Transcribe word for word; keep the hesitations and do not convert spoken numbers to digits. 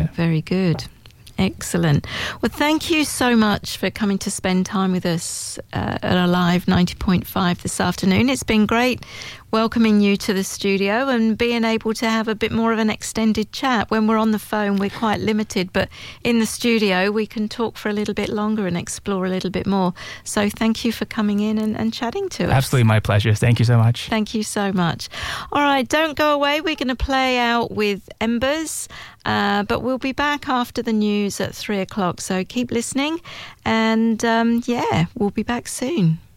very good. Excellent. Well, thank you so much for coming to spend time with us uh, at Alive ninety point five this afternoon. It's been great welcoming you to the studio and being able to have a bit more of an extended chat. When we're on the phone, we're quite limited, but in the studio, we can talk for a little bit longer and explore a little bit more. So thank you for coming in and, and chatting to us. Absolutely, my pleasure. Thank you so much. Thank you so much. All right, don't go away. We're going to play out with Embers, uh, but we'll be back after the news at three o'clock. So keep listening, and um, yeah, we'll be back soon.